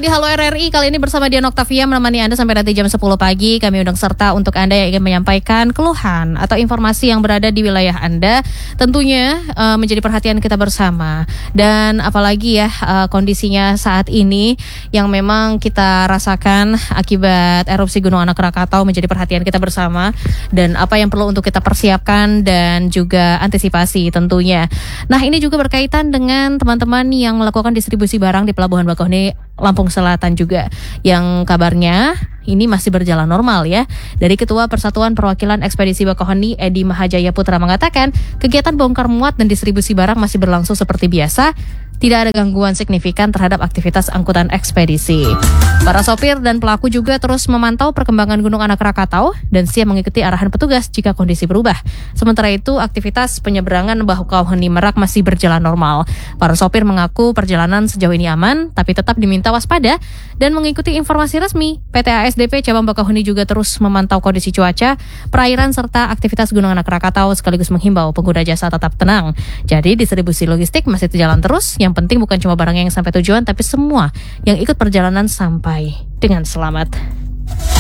masih di Halo RRI. Kali ini bersama Dian Oktavia menemani Anda sampai nanti jam 10 pagi. Kami undang serta untuk Anda yang ingin menyampaikan keluhan atau informasi yang berada di wilayah Anda. Tentunya menjadi perhatian kita bersama. Dan apalagi ya kondisinya saat ini yang memang kita rasakan akibat erupsi Gunung Anak Rakatau menjadi perhatian kita bersama. Dan apa yang perlu untuk kita persiapkan dan juga antisipasi tentunya. Nah, ini juga berkaitan dengan teman-teman yang melakukan distribusi barang di Pelabuhan Bakauheni Lampung Selatan juga, yang kabarnya ini masih berjalan normal ya. Dari Ketua Persatuan Perwakilan Ekspedisi Bakauheni Edi Mahajaya Putra mengatakan kegiatan bongkar muat dan distribusi barang masih berlangsung seperti biasa. Tidak ada gangguan signifikan terhadap aktivitas angkutan ekspedisi. Para sopir dan pelaku juga terus memantau perkembangan Gunung Anak Rakatau dan siap mengikuti arahan petugas jika kondisi berubah. Sementara itu, aktivitas penyeberangan Bakauheni Merak masih berjalan normal. Para sopir mengaku perjalanan sejauh ini aman, tapi tetap diminta waspada dan mengikuti informasi resmi. PT ASDP Cabang Bakauheni juga terus memantau kondisi cuaca, perairan serta aktivitas Gunung Anak Rakatau sekaligus menghimbau pengguna jasa tetap tenang. Jadi distribusi logistik masih berjalan terus. Yang penting bukan cuma barang yang sampai tujuan, tapi semua yang ikut perjalanan sampai dengan selamat.